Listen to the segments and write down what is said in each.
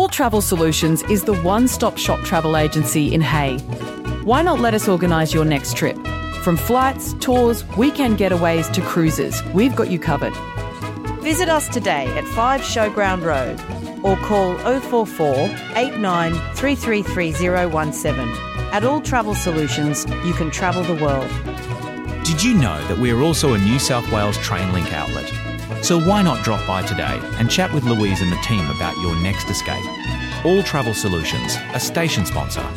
All Travel Solutions is the one-stop shop travel agency in Hay. Why not let us organise your next trip? From flights, tours, weekend getaways to cruises, we've got you covered. Visit us today at 5 Showground Road or call 044 89 333017. At All Travel Solutions, you can travel the world. Did you know that we are also a New South Wales Trainlink outlet? So why not drop by today and chat with Louise and the team about your next escape? All Travel Solutions, a station sponsor.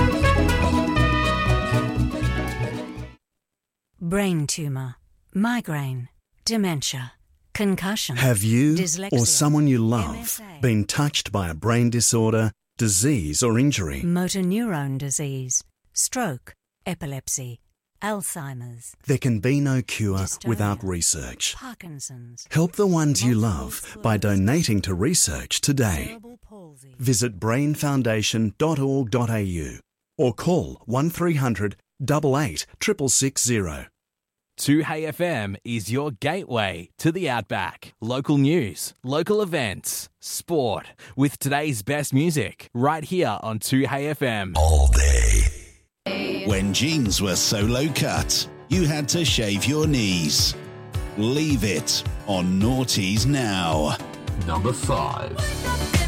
Brain tumour, migraine, dementia, concussion. Have you dyslexia, or someone you love MSA, been touched by a brain disorder, disease or injury? motor neurone disease, stroke, epilepsy, Alzheimer's, There can be no cure dystonia, without research. Parkinson's, Help the ones you love multiple by sclerosis, donating to research today. cerebral palsy. Visit brainfoundation.org.au or call 1300 88 660. 2HeyFM is your gateway to the Outback. Local news, local events, sport, with today's best music, right here on 2HeyFM. All day. When jeans were so low cut, you had to shave your knees. Leave it on Naughties now. Number 5.